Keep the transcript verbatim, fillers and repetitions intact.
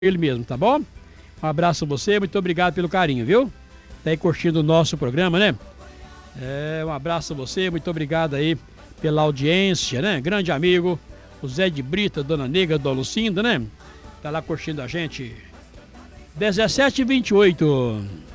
ele mesmo, tá bom? Um abraço a você, muito obrigado pelo carinho, viu? Tá aí curtindo o nosso programa, né? É, um abraço a você, muito obrigado aí pela audiência, né? Grande amigo, o Zé de Brita, Dona Negra, Dona Lucinda, né? Tá lá curtindo a gente. dezessete e vinte e oito.